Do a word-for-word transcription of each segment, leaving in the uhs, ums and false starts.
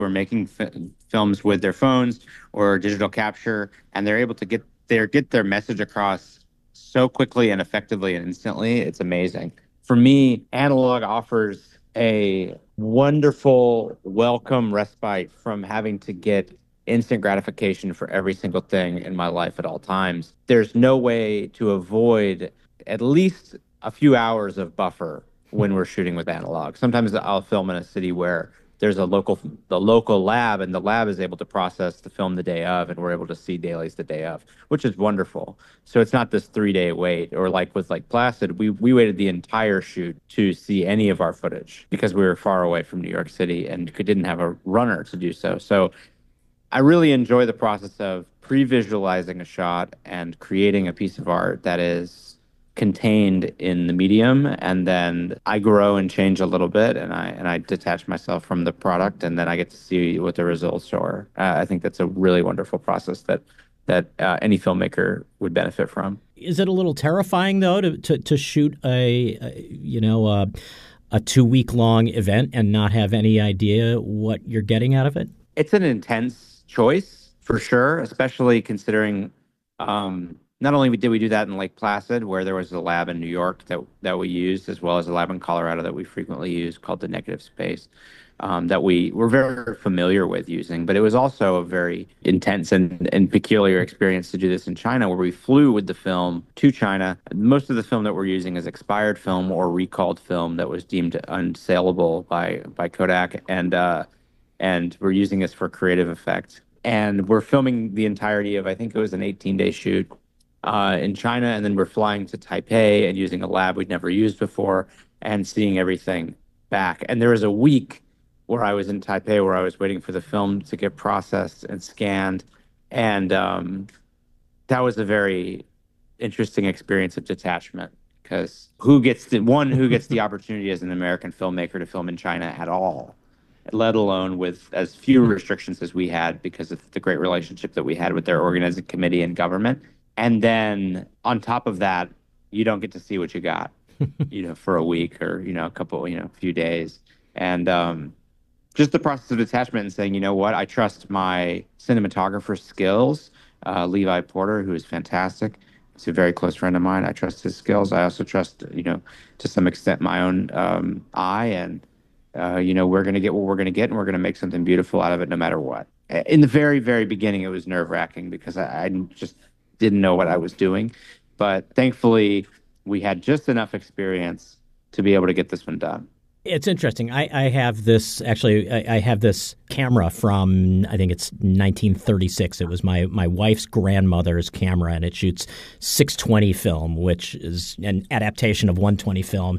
who are making fi- films with their phones or digital capture, and they're able to get their get their message across so quickly and effectively and instantly. It's amazing. For me, analog offers a wonderful welcome respite from having to get instant gratification for every single thing in my life at all times. There's no way to avoid at least a few hours of buffer when we're shooting with analog. Sometimes I'll film in a city where there's a local the local lab, and the lab is able to process the film the day of, and we're able to see dailies the day of, which is wonderful. So it's not this three day wait, or like with like Placid, we we waited the entire shoot to see any of our footage because we were far away from New York City and could, didn't have a runner to do so. So I really enjoy the process of pre-visualizing a shot and creating a piece of art that is contained in the medium, and then I grow and change a little bit, and I and I detach myself from the product, and then I get to see what the results are. Uh, I think that's a really wonderful process that that uh, any filmmaker would benefit from. Is it a little terrifying though to to, to shoot a, a you know a, a two week long event and not have any idea what you're getting out of it? It's an intense choice for sure, especially considering um, not only did we do that in Lake Placid, where there was a lab in New York that that we used, as well as a lab in Colorado that we frequently use called the Negative Space, um, that we were very familiar with using. But it was also a very intense and, and peculiar experience to do this in China, where we flew with the film to China. Most of the film that we're using is expired film or recalled film that was deemed unsaleable by by Kodak, and uh, and we're using this for creative effect. And we're filming the entirety of, I think it was an eighteen day shoot uh, in China. And then we're flying to Taipei and using a lab we'd never used before and seeing everything back. And there was a week where I was in Taipei where I was waiting for the film to get processed and scanned. And um, that was a very interesting experience of detachment, because who gets the one, who gets the opportunity as an American filmmaker to film in China at all, let alone with as few restrictions as we had because of the great relationship that we had with their organizing committee and government. And then on top of that, you don't get to see what you got, you know, for a week or, you know, a couple, you know, a few days. And um, just the process of detachment and saying, you know what, I trust my cinematographer skills, uh, Levi Porter, who is fantastic. He's a very close friend of mine. I trust his skills. I also trust, you know, to some extent my own um, eye, and uh, you know, we're going to get what we're going to get, and we're going to make something beautiful out of it no matter what. In the very, very beginning, it was nerve wracking because I, I just didn't know what I was doing. But thankfully, we had just enough experience to be able to get this one done. It's interesting. I, I have this actually. I, I have this camera from I think it's nineteen thirty-six. It was my my wife's grandmother's camera, and it shoots six twenty film, which is an adaptation of one twenty film.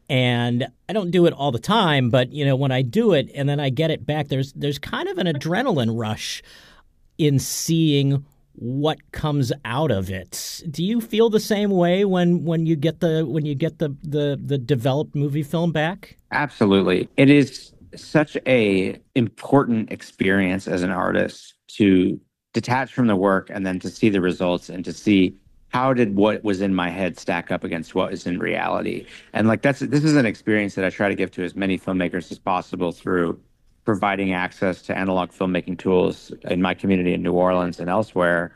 And I don't do it all the time, but you know when I do it and then I get it back, there's there's kind of an adrenaline rush in seeing what comes out of it. Do you feel the same way when when you get the when you get the the, the developed movie film back? Absolutely. It is such a important experience as an artist to detach from the work and then to see the results and to see how did what was in my head stack up against what is in reality. And like that's this is an experience that I try to give to as many filmmakers as possible through providing access to analog filmmaking tools in my community in New Orleans and elsewhere.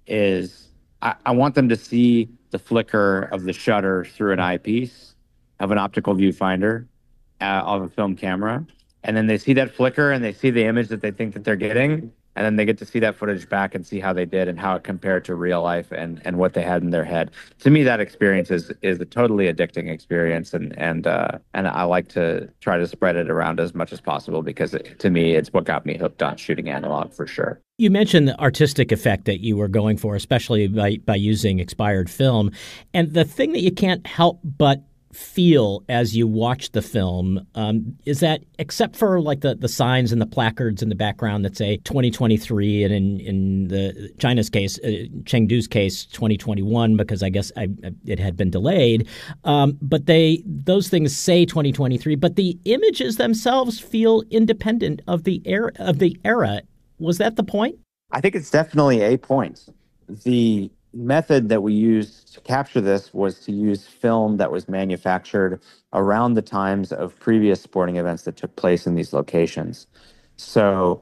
Is I, I want them to see the flicker of the shutter through an eyepiece of an optical viewfinder uh, of a film camera, and then they see that flicker and they see the image that they think that they're getting, and then they get to see that footage back and see how they did and how it compared to real life and and what they had in their head. To me, that experience is is a totally addicting experience, and and uh, and I like to try to spread it around as much as possible because it, to me, it's what got me hooked on shooting analog for sure. You mentioned the artistic effect that you were going for, especially by by using expired film, and the thing that you can't help but feel as you watch the film um, is that, except for like the, the signs and the placards in the background that say twenty twenty-three, and in, in the China's case, uh, Chengdu's case, twenty twenty-one, because I guess I, it had been delayed. Um, but they those things say twenty twenty-three, but the images themselves feel independent of the era. Of the era. Was that the point? I think it's definitely a point. The method that we used to capture this was to use film that was manufactured around the times of previous sporting events that took place in these locations. So